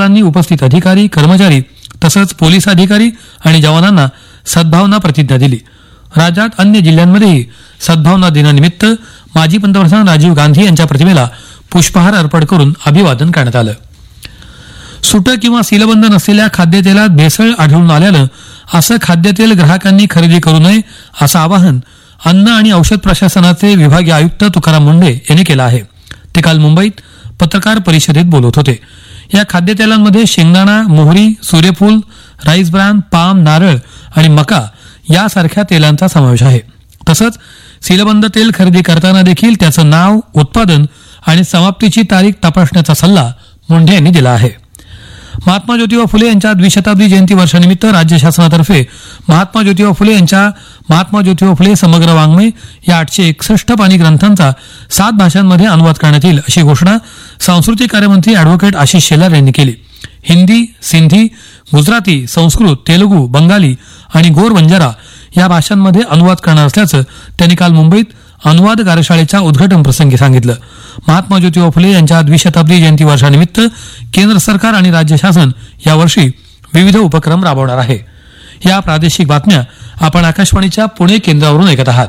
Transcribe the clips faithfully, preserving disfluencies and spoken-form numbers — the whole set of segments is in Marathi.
राज्यपालांनी उपस्थित अधिकारी कर्मचारी तसंच पोलीस अधिकारी आणि जवानांना सद्भावना प्रतिज्ञा दिली. राज्यात अन्य जिल्ह्यांमध्येही सद्भावना दिनानिमित्त माजी पंतप्रधान राजीव गांधी यांच्या प्रतिमेला पुष्पहार अर्पण करून अभिवादन करण्यात आलं. सुटं किंवा सीलबंद नसलेल्या खाद्यतेलात भेसळ आढळून आल्यानं असं खाद्यतेल ग्राहकांनी खरेदी करू नये असं आवाहन अन्न आणि औषध प्रशासनाचे विभागीय आयुक्त तुकाराम मुंढे यांनी केलं आहे. ते काल मुंबईत पत्रकार परिषदेत बोलत होते. या खाद्यतेलांमध्ये शेंगदाणा, मोहरी, सूर्यफूल, राईस ब्रान, पाम, नारळ आणि मका यासारख्या तेलांचा समावेश आहे. तसंच सीलबंद तेल खरेदी करताना देखील त्याचं नाव, उत्पादन आणि समाप्तीची तारीख तपासण्याचा सल्ला मुंढे यांनी दिला आहे. महात्मा ज्योतिबा फुले यांच्या द्विशताब्दी जयंती वर्षानिमित्त राज्य शासनातर्फे महात्मा ज्योतिबा फुले यांच्या महात्मा ज्योतिबा फुले समग्र वाङ्मय या आठशे एकसष्ट पानी ग्रंथांचा सात भाषांमध्ये अनुवाद करण्यात येईल अशी घोषणा सांस्कृतिक कार्यमंत्री अॅडव्होकेट आशिष शेलार यांनी केली. हिंदी, सिंधी, गुजराती, संस्कृत, तेलुगू, बंगाली आणि गोर बंजारा या भाषांमध्ये अनुवाद करणार असल्याचं त्यांनी काल मुंबईत अनुवाद कार्यशाळेच्या उद्घाटन प्रसंगी सांगितलं. महात्मा ज्योतिबा फुले यांच्या द्विशताब्दी जयंती वर्षानिमित्त केंद्र सरकार आणि राज्य शासन यावर्षी विविध उपक्रम राबवणार आहे. या प्रादेशिक बातम्या आपण आकाशवाणीच्या पुणे केंद्रावरून ऐकत आहात.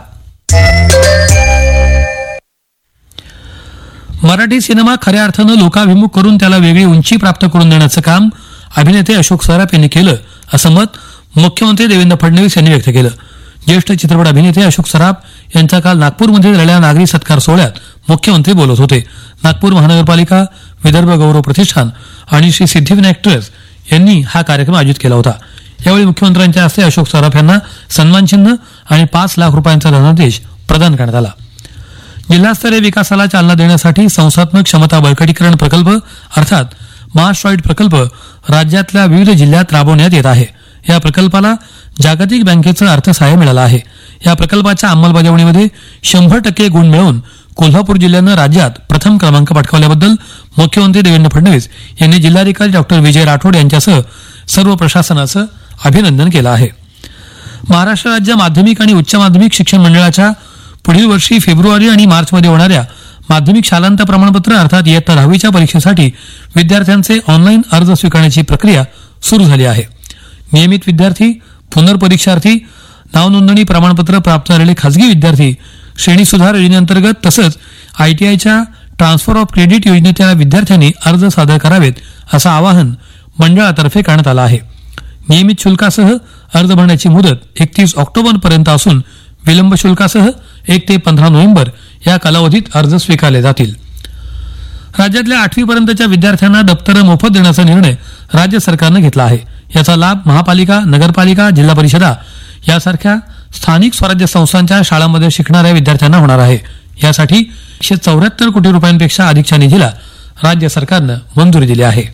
मराठी सिनेमा खऱ्या अर्थानं लोकाभिमुख करून त्याला वेगळी उंची प्राप्त करून देण्याचं काम अभिनेते अशोक सराफ यांनी केलं असं मत मुख्यमंत्री देवेंद्र फडणवीस यांनी व्यक्त केलं. ज्येष्ठ चित्रपट अभिनेते अशोक सराफ यांचा काल नागपूरमध्ये झालेल्या नागरी सत्कार सोहळ्यात मुख्यमंत्री बोलत होते. नागपूर महानगरपालिका, विदर्भ गौरव प्रतिष्ठान आणि श्री सिद्धिविनायक ट्रस्ट यांनी हा कार्यक्रम आयोजित केला होता. यावेळी मुख्यमंत्र्यांच्या हस्ते अशोक सराफ यांना सन्मानचिन्ह आणि पाच लाख रुपयांचा धनादेश प्रदान करण्यात आला. जिल्हास्तरीय विकासाला चालना देण्यासाठी संस्थात्मक क्षमता बळकटीकरण प्रकल्प अर्थात मास राईट प्रकल्प राज्यातल्या विविध जिल्ह्यात राबवण्यात येत आहे. या प्रकल्पाला जागतिक बँकेचं अर्थसहाय्य मिळालं आहे. या प्रकल्पाच्या अंमलबजावणीमध्ये शंभर टक्के गुण मिळवून कोल्हापूर जिल्ह्यानं राज्यात प्रथम क्रमांक पटकावल्याबद्दल मुख्यमंत्री देवेंद्र फडणवीस यांनी जिल्हाधिकारी डॉक्टर विजय राठोड यांच्यासह सर्व प्रशासनाचं अभिनंदन केलं आहे. महाराष्ट्र राज्य माध्यमिक आणि उच्च माध्यमिक शिक्षण मंडळाच्या पुढील वर्षी फेब्रुवारी आणि मार्चमध्ये होणाऱ्या माध्यमिक शालांत प्रमाणपत्र अर्थात इयत्ता दहावीच्या परीक्षेसाठी विद्यार्थ्यांचे ऑनलाईन अर्ज स्वीकारण्याची प्रक्रिया सुरू झाली आहे. नियमित विद्यार्थी, पुनर्परीक्षार्थी, नावनोंदणी प्रमाणपत्र प्राप्त झालेले खासगी विद्यार्थी, श्रेणी सुधार योजनेअंतर्गत तसंच आयटीआयच्या ट्रान्सफर ऑफ क्रेडिट योजनेच्या विद्यार्थ्यांनी अर्ज सादर करावेत असं आवाहन मंडळातर्फे करण्यात आलं आहे. नियमित शुल्कासह अर्ज भरण्याची मुदत एकतीस ऑक्टोबर पर्यंत असून विलंब शुल्कासह एक ते पंधरा नोव्हेंबर या कालावधीत अर्ज स्वीकारले जातील. राज्यातल्या आठवीपर्यंतच्या विद्यार्थ्यांना दप्तरं मोफत देण्याचा निर्णय राज्य सरकारनं घेतला आहे. याचा लाभ महापालिका, नगरपालिका, जिल्हा परिषदा यासारख्या स्थानिक स्वराज्य संस्थांच्या शाळांमध्ये शिकणाऱ्या विद्यार्थ्यांना होणार आहे. यासाठी एकशे चौऱ्याहत्तर कोटी रुपयांपेक्षा अधिकच्या निधीला राज्य सरकारनं मंजुरी दिली आहे.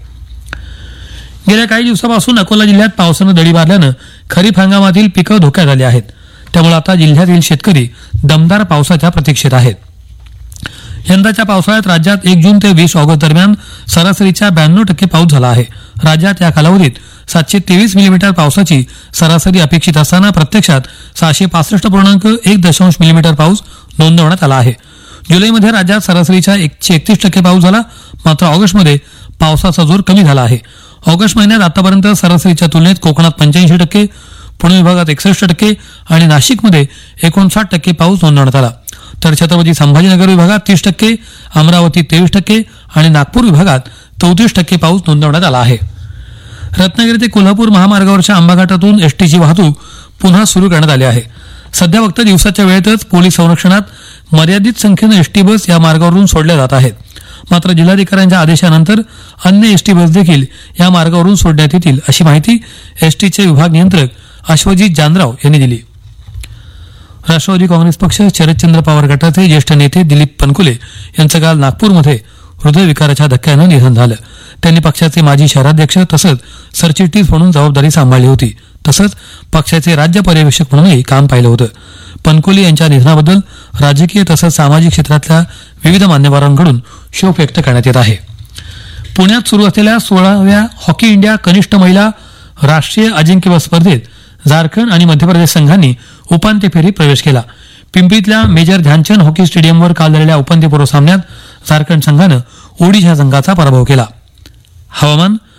गेल्या काही दिवसापासून अकोला जिल्ह्यात पावसानं दडी मारल्यानं खरीप हंगामातील पिकं धोक्यात आली आहेत. त्यामुळे आता जिल्ह्यातील शेतकरी दमदार पावसाच्या प्रतीक्षेत आहेत. यंदाच्या पावसाळ्यात राज्यात एक जून ते वीस ऑगस्ट दरम्यान सरासरीच्या ब्याण्णव टक्के पाऊस झाला आहे. राज्यात या कालावधीत सातशे तेवीस मिलीमीटर पावसाची सरासरी अपेक्षित असताना प्रत्यक्षात सहाशे पासष्ट पूर्णांक एक दशांश मिलीमीटर पाऊस नोंदवण्यात आला आहे. जुलैमध्ये राज्यात सरासरीच्या एकशे एकतीस टक्के पाऊस झाला. मात्र ऑगस्टमध्ये पावसाचा जोर कमी झाला आहे. ऑगस्ट महिन्यात आतापर्यंत सरासरीच्या तुलनेत कोकणात पंच्याऐंशी टक्के, पुणे विभागात एकसष्ट टक्के आणि नाशिकमध्ये एकोणसाठ टक्के पाऊस नोंदवण्यात आला. तर छत्रपती संभाजीनगर विभागात तीस टक्के, अमरावती तेवीस टक्के आणि नागपूर विभागात चौतीस टक्के पाऊस नोंदवण्यात आला आहे. रत्नागिरी ते कोल्हापूर महामार्गावरच्या आंबाघाटातून एसटीची वाहतूक पुन्हा सुरू करण्यात आली आहे. सध्या फक्त दिवसाच्या वेळेतच पोलीस संरक्षणात मर्यादित संख्येनं एसटी बस या मार्गावरून सोडल्या जात आहेत. मात्र जिल्हाधिकाऱ्यांच्या आदेशानंतर अन्य एसटी बस देखील या मार्गावरून सोडण्यात येतील अशी माहिती एसटीचे विभाग नियंत्रक अश्वजित जानराव यांनी दिली. राष्ट्रवादी काँग्रेस पक्ष शरदचंद्र पवार गटाचे ज्येष्ठ नेते दिलीप पनकुले यांचं काल नागपूरमध्ये हृदयविकाराच्या धक्क्यानं निधन झालं. त्यांनी पक्षाचे माजी शहराध्यक्ष तसंच सरचिटणीस म्हणून जबाबदारी सांभाळली होती. तसंच पक्षाचे राज्य पर्यवेक्षक म्हणूनही काम पाहिलं होतं. पनकोली यांच्या निधनाबद्दल राजकीय तसंच सामाजिक क्षेत्रातल्या विविध मान्यवरांकडून शोक व्यक्त करण्यात येत आहे. पुण्यात सुरू असलेल्या सोळाव्या हॉकी इंडिया कनिष्ठ महिला राष्ट्रीय अजिंक्यपद स्पर्धेत झारखंड आणि मध्य प्रदेश संघांनी उपांत्य फेरीत प्रवेश केला. पिंपरीतल्या मेजर ध्यानचंद हॉकी स्टेडियमवर काल झालेल्या उपांत्यपूर्व सामन्यात झारखंड संघानं ओडिशा संघाचा पराभव केला. हवामान